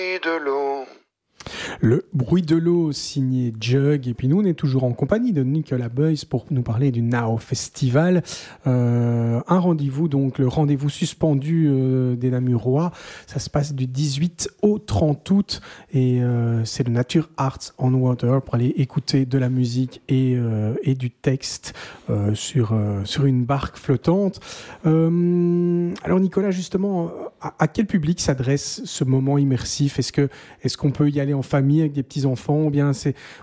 de l'eau. Le bruit de l'eau signé Jug, et puis nous on est toujours en compagnie de Nicolas Boyce pour nous parler du Now Festival, un rendez-vous, donc le rendez-vous suspendu des Namurois. Ça se passe du 18 au 30 août et c'est le Nature Arts on Water pour aller écouter de la musique et du texte sur une barque flottante. Alors Nicolas, justement, à quel public s'adresse ce moment immersif? Est-ce qu'on peut y aller en famille avec des petits-enfants, ou bien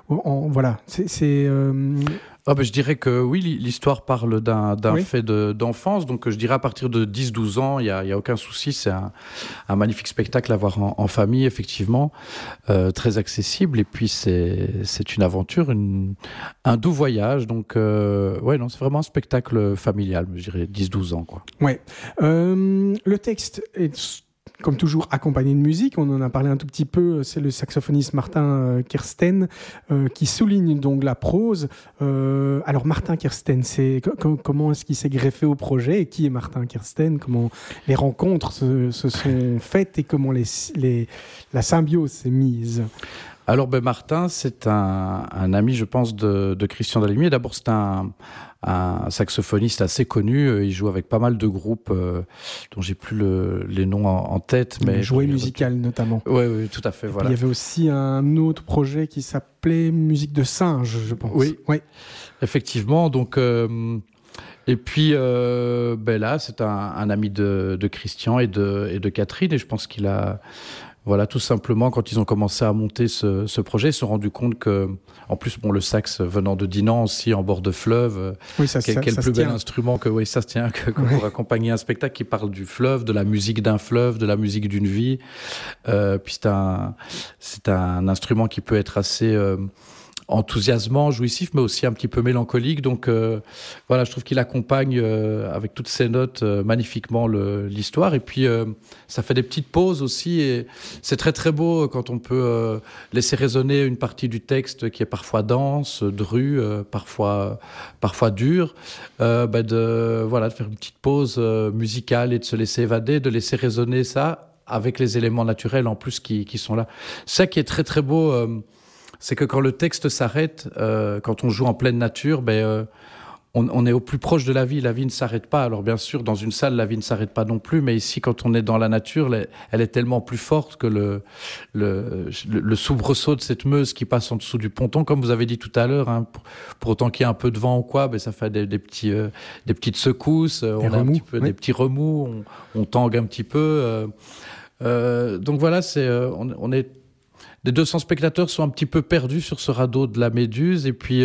Je dirais que oui, l'histoire parle d'un fait d'enfance, donc je dirais à partir de 10-12 ans, il y a aucun souci, c'est un magnifique spectacle à voir en famille, effectivement, très accessible, et puis c'est une aventure, un doux voyage, donc c'est vraiment un spectacle familial, je dirais 10-12 ans, quoi. Ouais. Le texte est comme toujours accompagné de musique, on en a parlé un tout petit peu, c'est le saxophoniste Martin Kersten qui souligne donc la prose. Alors Martin Kersten, comment est-ce qu'il s'est greffé au projet, et qui est Martin Kersten? Comment les rencontres se sont faites et comment la symbiose s'est mise? Alors Martin, c'est un ami, je pense, de Christian Dalimier. D'abord, c'est un saxophoniste assez connu. Il joue avec pas mal de groupes dont j'ai plus les noms en tête. Mais Jouet musical notamment. Oui, tout à fait. Voilà. Il y avait aussi un autre projet qui s'appelait Musique de singe, je pense. Oui, effectivement. Donc, et puis là, c'est un ami de Christian et de Catherine. Et je pense qu'il a... Voilà, tout simplement, quand ils ont commencé à monter ce projet, ils se sont rendus compte que, en plus, le sax venant de Dinan aussi, en bord de fleuve, quel plus bel instrument que ça se tient pour accompagner un spectacle qui parle du fleuve, de la musique d'un fleuve, de la musique d'une vie. Puis c'est un instrument qui peut être assez enthousiasmant, jouissif, mais aussi un petit peu mélancolique. Donc je trouve qu'il accompagne avec toutes ses notes magnifiquement l'histoire. Et puis ça fait des petites pauses aussi, et c'est très très beau quand on peut laisser résonner une partie du texte qui est parfois dense, drue, parfois dure, de faire une petite pause musicale et de se laisser évader, de laisser résonner ça avec les éléments naturels en plus qui sont là. Ça qui est très très beau, c'est que quand le texte s'arrête, quand on joue en pleine nature, on est au plus proche de la vie. La vie ne s'arrête pas. Alors bien sûr, dans une salle, la vie ne s'arrête pas non plus. Mais ici, quand on est dans la nature, elle est tellement plus forte que le soubresaut de cette Meuse qui passe en dessous du ponton, comme vous avez dit tout à l'heure, hein, pour autant qu'il y ait un peu de vent ou quoi, ça fait des petites secousses, on a un petit peu des petits remous, on tangue un petit peu. Donc voilà, on est... Les 200 spectateurs sont un petit peu perdus sur ce radeau de la Méduse, et puis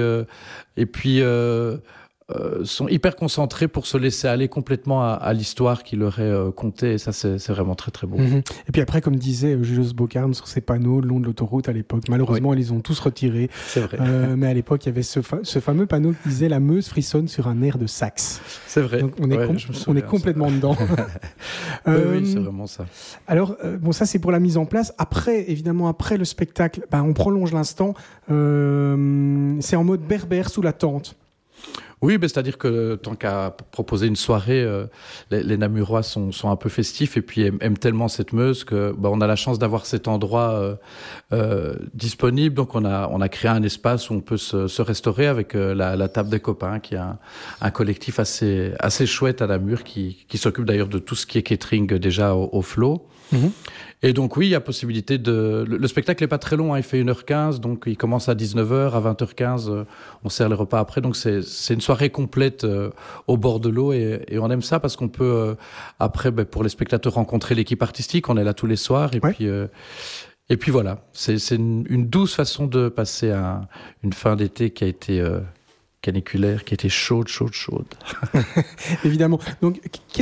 sont hyper concentrés pour se laisser aller complètement à l'histoire qui leur est contée. Et ça, c'est vraiment très, très beau. Et puis après, comme disait Julius Bocarn sur ses panneaux le long de l'autoroute à l'époque, malheureusement, ils les ont tous retirés. C'est vrai. Mais à l'époque, il y avait ce fameux panneau qui disait « La Meuse frissonne sur un air de sax ». C'est vrai. Donc on est complètement dedans. Oui, c'est vraiment ça. Alors, ça, c'est pour la mise en place. Après, évidemment, après le spectacle, on prolonge l'instant. C'est en mode berbère sous la tente. Oui, c'est-à-dire que tant qu'à proposer une soirée, les Namurois sont un peu festifs et puis aiment tellement cette Meuse que on a la chance d'avoir cet endroit disponible. Donc on a créé un espace où on peut se restaurer avec la table des copains, qui est un collectif assez chouette à Namur qui s'occupe d'ailleurs de tout ce qui est catering déjà au flot. Mmh. Et donc oui, il y a possibilité le spectacle n'est pas très long, hein, il fait 1h15, donc il commence à 19h, à 20h15, on sert les repas après, donc c'est une soirée complète au bord de l'eau, et on aime ça parce qu'on peut après, pour les spectateurs, rencontrer l'équipe artistique, on est là tous les soirs, et puis voilà, c'est une douce façon de passer une fin d'été qui a été caniculaire, qui était chaude. Évidemment. Donc,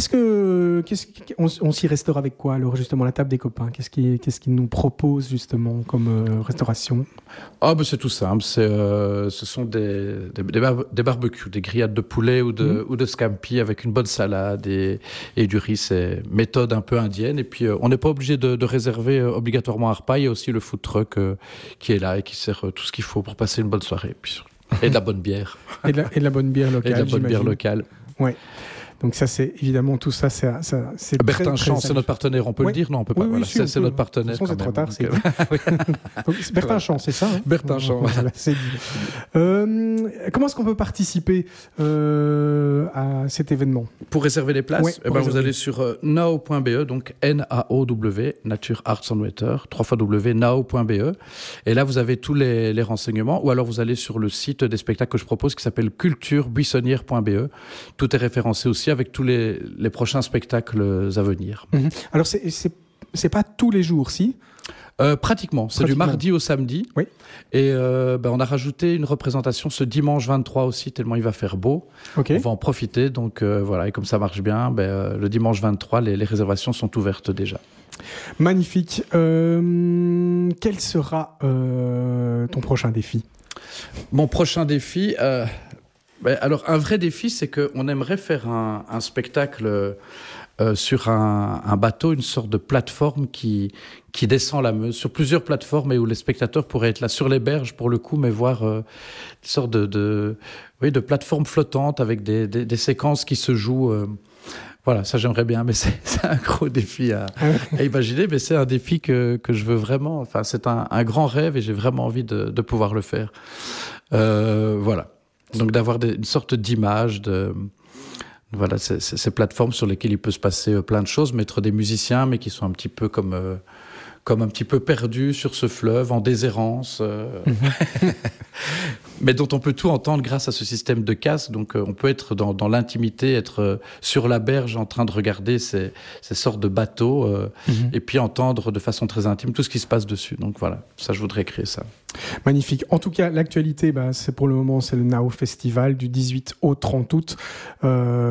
on s'y restaure avec quoi alors, justement, la table des copains? Qu'est-ce qu'ils nous proposent justement comme restauration? C'est tout simple. Ce sont des barbecues, des grillades de poulet ou de scampi avec une bonne salade et du riz. C'est méthode un peu indienne. Et puis, on n'est pas obligé de réserver obligatoirement un repas. Il y a aussi le food truck qui est là et qui sert tout ce qu'il faut pour passer une bonne soirée. Et de la bonne bière. Et de la bonne bière locale. Et de la bonne bière locale. Ouais. Donc ça, c'est évidemment tout ça, c'est Bertin Champ, c'est notre partenaire, on peut le dire? Non, on peut pas. Oui, voilà. si, c'est notre partenaire. De toute façon, c'est trop tard. C'est Donc, Bertin Champ, c'est ça, hein? Bertin Champ. Voilà, c'est dit. Comment est-ce qu'on peut participer à cet événement? Pour réserver les places, vous allez sur nao.be, donc N-A-O-W, Nature Arts and Water, www.nao.be. Et là, vous avez tous les renseignements. Ou alors, vous allez sur le site des spectacles que je propose qui s'appelle culturebuissonnière.be. Tout est référencé aussi avec tous les prochains spectacles à venir. Alors, c'est pas tous les jours, si? Pratiquement. C'est du mardi au samedi. Oui. Et on a rajouté une représentation ce dimanche 23 aussi, tellement il va faire beau. Okay. On va en profiter. Donc voilà, et comme ça marche bien, le dimanche 23, les réservations sont ouvertes déjà. Magnifique. Quel sera ton prochain défi? Mon prochain défi, alors un vrai défi, c'est qu'on aimerait faire un spectacle sur un bateau, une sorte de plateforme qui descend la Meuse, sur plusieurs plateformes et où les spectateurs pourraient être là sur les berges pour le coup, mais voir une sorte de plateforme flottante avec des séquences qui se jouent. Voilà, ça j'aimerais bien, mais c'est un gros défi à imaginer, mais c'est un défi que je veux vraiment. Enfin, c'est un grand rêve et j'ai vraiment envie de pouvoir le faire. Voilà, donc d'avoir une sorte d'image voilà, ces plateformes sur lesquelles il peut se passer plein de choses, mettre des musiciens, mais qui sont un petit peu comme un petit peu perdus sur ce fleuve, en déshérence, mais dont on peut tout entendre grâce à ce système de casque. Donc on peut être dans l'intimité, être sur la berge en train de regarder ces sortes de bateaux, et puis entendre de façon très intime tout ce qui se passe dessus. Donc voilà, ça je voudrais créer ça. Magnifique. En tout cas, l'actualité, c'est pour le moment, c'est le Nao Festival du 18 au 30 août.